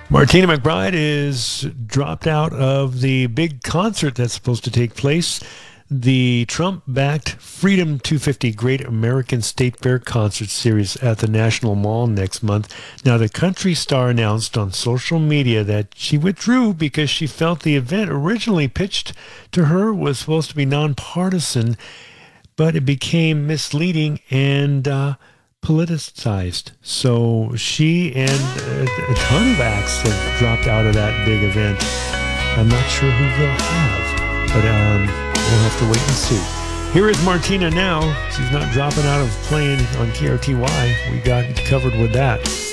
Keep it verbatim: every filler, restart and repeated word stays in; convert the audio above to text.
Martina McBride is dropped out of the big concert that's supposed to take place. The Trump-backed Freedom two fifty Great American State Fair concert series at the National Mall next month. Now, the country star announced on social media that she withdrew because she felt the event originally pitched to her was supposed to be nonpartisan, but it became misleading and uh, politicized. So she and a, a ton of acts have dropped out of that big event. I'm not sure who they'll have, but um, we'll have to wait and see. Here is Martina now. She's not dropping out of playing on K R T Y. We got covered with that.